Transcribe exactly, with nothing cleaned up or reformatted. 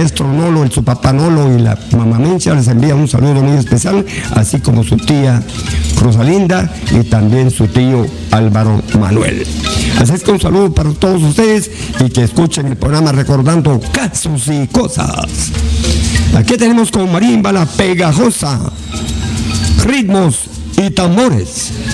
maestro Nolo, el su papá Nolo y la mamá Mincha les envía un saludo muy especial, así como su tía Rosalinda y también su tío Álvaro Manuel. Así es que un saludo para todos ustedes y que escuchen el programa recordando casos y cosas. Aquí tenemos con marimba la pegajosa, ritmos y tambores.